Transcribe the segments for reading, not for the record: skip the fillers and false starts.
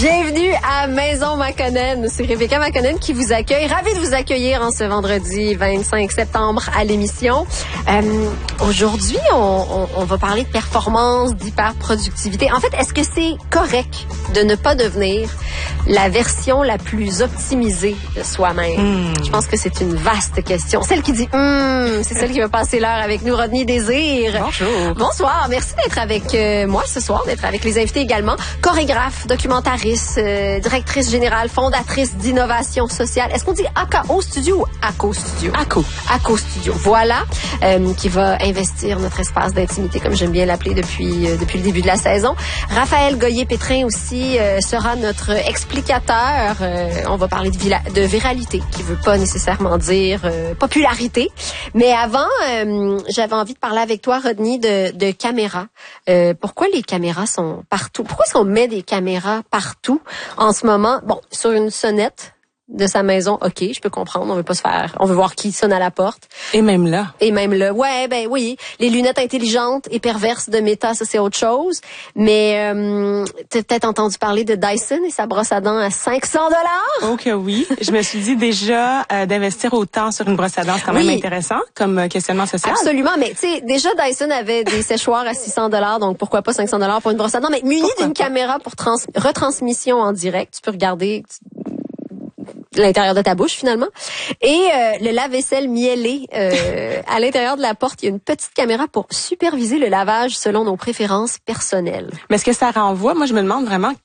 Bienvenue à Maison Makonnen. C'est Rebecca Makonnen qui vous accueille. Ravie de vous accueillir en ce vendredi 25 septembre à l'émission. Aujourd'hui, on va parler de performance, d'hyperproductivité. En fait, est-ce que c'est correct de ne pas devenir la version la plus optimisée de soi-même? Je pense que c'est une vaste question. Celle qui dit c'est celle qui va passer l'heure avec nous, Rodney Désir. Bonjour. Bonsoir. Merci d'être avec moi ce soir, d'être avec les invités également. Chorégraphe, documentariste, directrice générale, fondatrice d'Innovation Sociale. Est-ce qu'on dit AKO Studio ou AKO Studio? AKO Studio. Voilà, qui va investir notre espace d'intimité, comme j'aime bien l'appeler depuis le début de la saison. Raphaël Goyer-Pétrin aussi sera notre explicateur. On va parler de viralité, qui veut pas nécessairement dire popularité. Mais avant, j'avais envie de parler avec toi, Rodney, de caméras. Pourquoi les caméras sont partout? Pourquoi est-ce qu'on met des caméras partout en ce moment? Bon, sur une sonnette de sa maison, OK, je peux comprendre, on veut voir qui sonne à la porte. Et même là. Ouais, ben oui. Les lunettes intelligentes et perverses de Meta, ça c'est autre chose. Mais t'as peut-être entendu parler de Dyson et sa brosse à dents à 500 $. Ok, oui. Je me suis dit déjà d'investir autant sur une brosse à dents, c'est quand même intéressant comme questionnement social. Absolument, mais tu sais, déjà Dyson avait des séchoirs à 600 $, donc pourquoi pas 500 $ pour une brosse à dents, mais muni d'une caméra pour retransmission en direct, tu peux regarder l'intérieur de ta bouche finalement, et le lave-vaisselle mielé à l'intérieur de la porte, il y a une petite caméra pour superviser le lavage selon nos préférences personnelles. Mais est-ce que ça renvoie? Moi, je me demande vraiment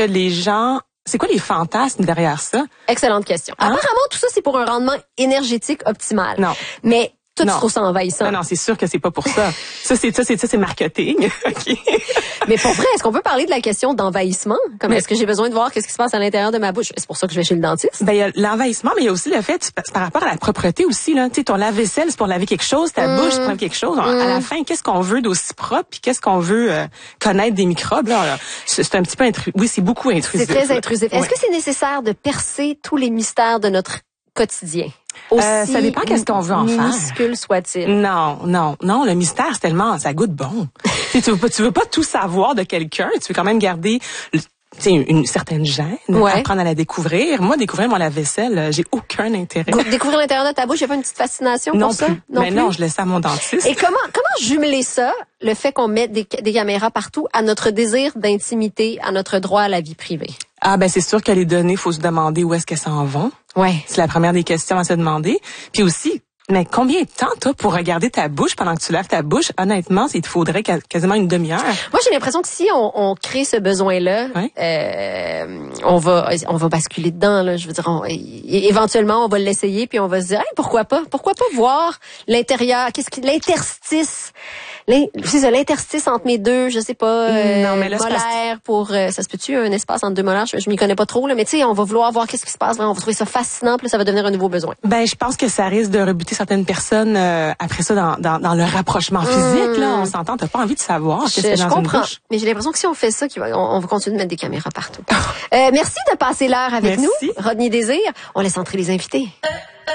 c'est quoi les fantasmes derrière ça? Excellente question. Apparemment, tout ça, c'est pour un rendement énergétique optimal. Non. Mais toi, tu trouves ça envahissant. Non, c'est sûr que c'est pas pour ça. C'est marketing. OK. Mais pour vrai, est-ce qu'on peut parler de la question d'envahissement? Est-ce que j'ai besoin de voir qu'est-ce qui se passe à l'intérieur de ma bouche? C'est pour ça que je vais chez le dentiste. Ben, il y a l'envahissement, mais il y a aussi le fait, par rapport à la propreté aussi, là. Tu sais, ton lave-vaisselle, c'est pour laver quelque chose, ta bouche, c'est pour laver quelque chose. À la fin, qu'est-ce qu'on veut d'aussi propre, puis qu'est-ce qu'on veut connaître des microbes, là? C'est un petit peu oui, c'est beaucoup intrusif. C'est très intrusif. Est-ce que c'est nécessaire de percer tous les mystères de notre quotidien? Ça dépend qu'est-ce qu'on veut en faire. Minuscule soit-il. Non, le mystère, c'est tellement, ça goûte bon. tu veux pas tout savoir de quelqu'un, tu veux quand même garder une certaine gêne, apprendre à la découvrir. Moi, découvrir mon lave-vaisselle, j'ai aucun intérêt. Découvrir l'intérieur de ta bouche, il y a pas une petite fascination pour ça? Non, je laisse ça à mon dentiste. Et comment jumeler ça, le fait qu'on mette des caméras partout, à notre désir d'intimité, à notre droit à la vie privée? Ah, ben, c'est sûr que les données, faut se demander où est-ce qu'elles s'en vont. Ouais. C'est la première des questions à se demander. Puis aussi, mais combien de temps, toi, pour regarder ta bouche pendant que tu laves ta bouche? Honnêtement, il te faudrait quasiment une demi-heure. Moi, j'ai l'impression que si on crée ce besoin-là, on va basculer dedans, là. Je veux dire, éventuellement, on va l'essayer, puis on va se dire, hey, pourquoi pas voir l'intérieur, l'interstice entre mes deux, je sais pas, molaires pour, ça se peut-tu, un espace entre deux molaires? Je m'y connais pas trop, là, mais tu sais, on va vouloir voir qu'est-ce qui se passe, on va trouver ça fascinant, puis là, ça va devenir un nouveau besoin. Ben, je pense que ça risque de rebuter certaines personnes après ça dans le rapprochement physique, là. On s'entend, t'as pas envie de savoir qu'est-ce qu'il y a dans une bouche. Mais j'ai l'impression que si on fait ça, on va continuer de mettre des caméras partout. Merci de passer l'heure avec nous, Rodney Désir. On laisse entrer les invités.